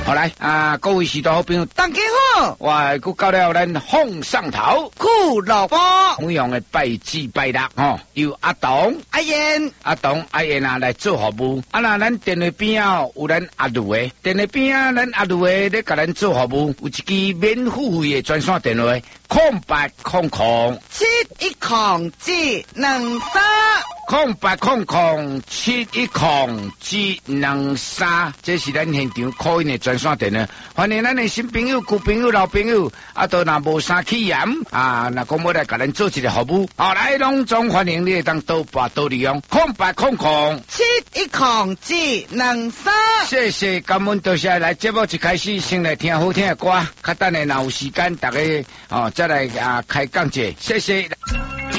好来各位许多好朋友， 大家好， 我又到了咱放上头酷萝卜， 每样的拜祭拜六由阿东、 阿燕、 阿来做服务。那咱电话边有咱阿卢的，电话边咱阿卢的咧，甲咱做服务，有一支免付费的专线电话0800710723，这是咱现场call in的专线电话。欢迎咱的新朋友、旧朋友、老朋友，都若无啥起嫌若讲要来甲咱做一个服务，来拢总欢迎你当多拨多利用 0800710723。 谢谢，感恩多谢。来节目一开始先来听好听的歌，较等下若有时间，大家再来开讲者，谢谢。